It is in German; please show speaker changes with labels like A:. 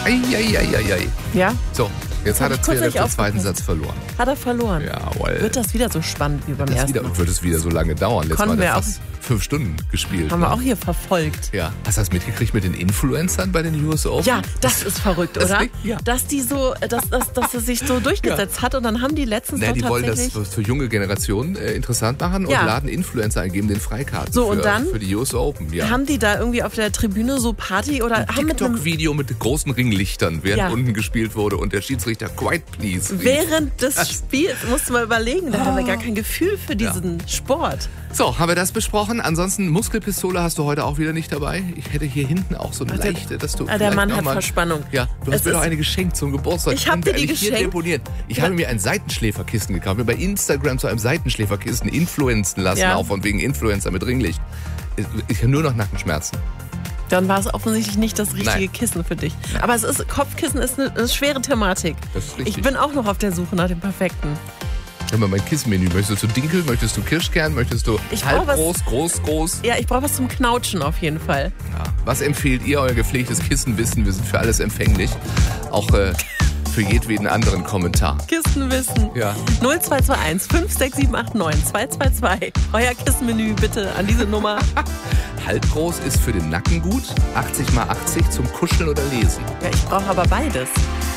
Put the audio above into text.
A: Eieieiei.
B: Ja?
A: So, jetzt hat er
B: kurz nicht
A: den zweiten Satz verloren.
B: Hat er verloren.
A: Jawohl.
B: Wird das wieder so spannend wie beim ersten Mal?
A: Wird es wieder so lange dauern? Letztes Mal
B: Konnten
A: hat er
B: wir
A: fast 5 Stunden gespielt.
B: Haben wir auch hier verfolgt.
A: Ja. Hast du das mitgekriegt mit den Influencern bei den US Open?
B: Ja, das ist verrückt, oder?
A: Ja.
B: Dass die so, dass es sich so durchgesetzt hat und dann haben die letztens
A: Die
B: doch
A: wollen das
B: tatsächlich...
A: für junge Generationen interessant machen und laden Influencer ein, geben den Freikarten
B: So, und dann
A: für die US Open. Ja.
B: Haben die da irgendwie auf der Tribüne so Party oder
A: Ein
B: haben mit einem...
A: TikTok-Video mit großen Ringlichtern, während unten gespielt wurde und der Schiedsrichter quiet please rief.
B: Während des Spiels, musst du mal überlegen, da haben wir gar kein Gefühl für diesen Sport.
A: So, haben wir das besprochen. Ansonsten Muskelpistole hast du heute auch wieder nicht dabei. Ich hätte hier hinten auch so eine leichte, dass du
B: der Mann hat Verspannung.
A: Ja, du hast mir doch eine geschenkt zum Geburtstag.
B: Ich habe dir die geschenkt.
A: Deponiert. Ich habe mir ein Seitenschläferkissen gekauft. Mir bei Instagram zu einem Seitenschläferkissen influenzen lassen, auch von wegen Influencer mit Ringlicht. Ich habe nur noch Nackenschmerzen.
B: Dann war es offensichtlich nicht das richtige Kissen für dich.
A: Nein.
B: Aber Kopfkissen ist eine schwere Thematik.
A: Das ist richtig.
B: Ich bin auch noch auf der Suche nach dem perfekten.
A: Hör mal, mein Kissenmenü. Möchtest du Dinkel? Möchtest du Kirschkern? Möchtest du halb groß, groß?
B: Ja, ich brauche was zum Knautschen auf jeden Fall.
A: Ja. Was empfehlt ihr, euer gepflegtes Kissenwissen? Wir sind für alles empfänglich. Auch für jedweden anderen Kommentar.
B: Kissenwissen.
A: Ja.
B: 0221 56789 222. Euer Kissenmenü bitte an diese Nummer.
A: Halbgroß ist für den Nacken gut, 80 x 80 zum Kuscheln oder Lesen.
B: Ja, ich brauche aber beides.